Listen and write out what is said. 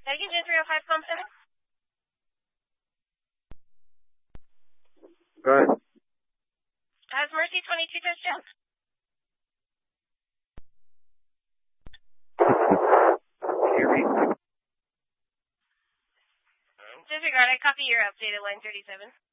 Engine 305 Palm Center. Go ahead. Has Mercy 22 touchdown? Hear me? Disregard, I copy your updated line 37.